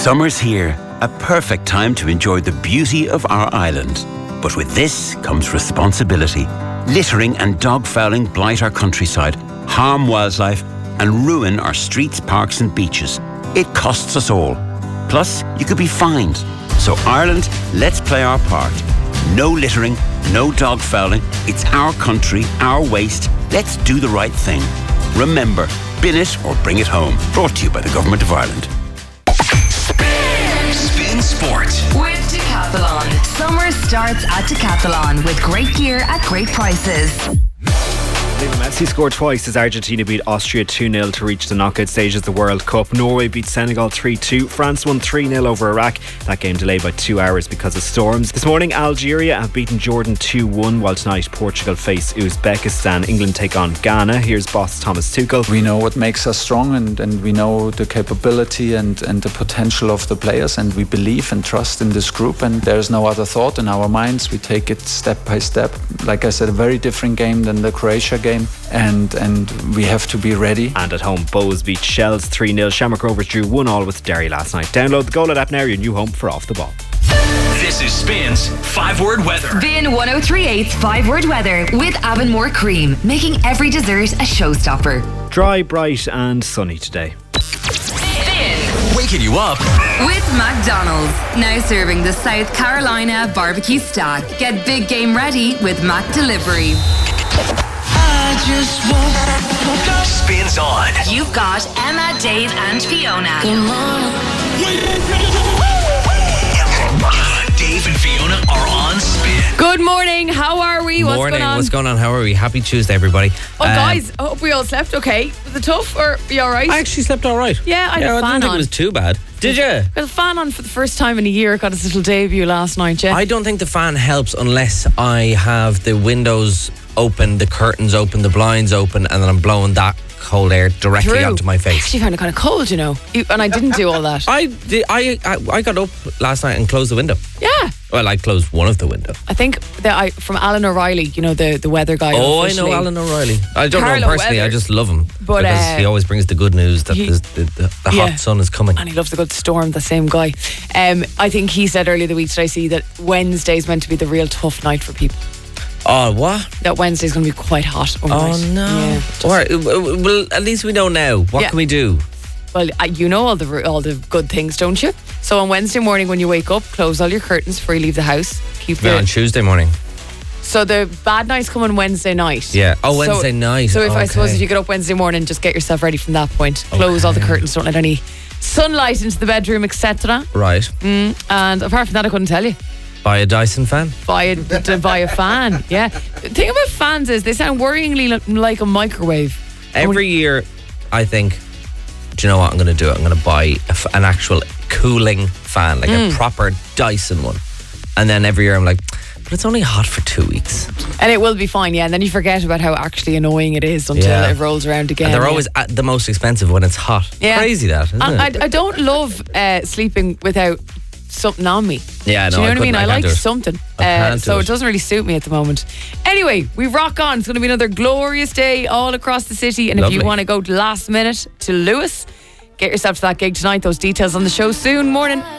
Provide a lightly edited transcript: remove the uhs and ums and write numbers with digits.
Summer's here, a perfect time to enjoy the beauty of our island. But with this comes responsibility. Littering and dog fouling blight our countryside, harm wildlife, and ruin our streets, parks and beaches. It costs us all. Plus, you could be fined. So Ireland, let's play our part. No littering, no dog fouling. It's our country, our waste. Let's do the right thing. Remember, bin it or bring it home. Brought to you by the Government of Ireland. Spin Sport with Decathlon. Summer starts at Decathlon with great gear at great prices. Lionel Messi scored twice as Argentina beat Austria 2-0 to reach the knockout stage of the World Cup. Norway beat Senegal 3-2. France won 3-0 over Iraq. That game delayed by 2 hours because of storms. This morning, Algeria have beaten Jordan 2-1, while tonight Portugal face Uzbekistan. England take on Ghana. Here's boss Thomas Tuchel. We know what makes us strong and we know the capability and the potential of the players, and we believe and trust in this group, and there's no other thought in our minds. We take it step by step. Like I said, a very different game than the Croatia game, and we have to be ready. And at home, Bows beat Shells 3-0. Shamrock Rovers drew 1-1 with Derry last night. Download the Go Loud app now, your new home for Off the Ball. This is Spin's 5-word weather. Spin 1038's 5-word weather with Avonmore Cream, making every dessert a showstopper. Dry, bright and sunny today. Waking you up With McDonald's, now serving the South Carolina barbecue stack. Get big game ready with Mac Delivery. Spins on. You've got Emma, Dave and Fiona. Dave and Fiona are on Spin. Good morning. How are we? What's Morning. going on? What's going on? How are we? Happy Tuesday, everybody. Guys, I hope we all slept okay. Was it tough or are you alright? I actually slept all right. Yeah, I had a I fan didn't think on. it was too bad. Did you? Got a fan on for the first time in a year. Got his little debut last night, yeah. I don't think the fan helps unless I have the windows open, the curtains open, the blinds open, and then I'm blowing that cold air directly onto my I face. actually found it kind of cold, you know. And I didn't do all that. I got up last night and closed the window. Yeah. Well, I closed one of the windows. I think that from Alan O'Reilly, you know, the weather guy. Oh, I officially. know Alan O'Reilly. I don't know him Carlo personally. Weather. I just love him But, because he always brings the good news that the yeah. hot sun is coming. And he loves a good storm, the same guy. I think he said earlier the week, did I see, that Wednesday's meant to be the real tough night for people. Oh, what? That Wednesday's going to be quite hot overnight. Oh, no. Yeah, All right. Well, at least we know now. What Yeah. can we do? Well, you know all the good things, don't you? So on Wednesday morning when you wake up, close all your curtains before you leave the house. Keep We're on Tuesday morning. So the bad nights come on Wednesday night. Yeah. Oh, So- Wednesday night. So if I suppose Okay. if you get up Wednesday morning, just get yourself ready from that point. Close all the curtains, don't let any sunlight into the bedroom, etc. Right. And apart from that, I couldn't tell you. Buy a Dyson fan. Buy a fan. Yeah. The thing about fans is they sound worryingly like a microwave. Every year, I think, do you know what I'm going to do? I'm going to buy an actual cooling fan, like a proper Dyson one. And then every year I'm like, but it's only hot for 2 weeks. And it will be fine, yeah. And then you forget about how actually annoying it is until Yeah. it rolls around again. And they're yeah. always at the most expensive when it's hot. Yeah. Crazy that, isn't it? I don't love sleeping without something on me. Yeah, Do no, you know I what I mean? couldn't- I I can't like do it. something. I can't So do it it. doesn't really suit me at the moment. Anyway, we rock on. It's going to be another glorious day all across the city. And if you Lovely. want to go last minute to Lewis, get yourself to that gig tonight. Those details on the show soon. Morning.